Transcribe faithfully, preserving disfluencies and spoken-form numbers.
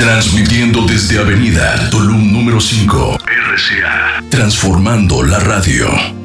Transmitiendo desde Avenida Tulum número cinco, R C A. Transformando la radio.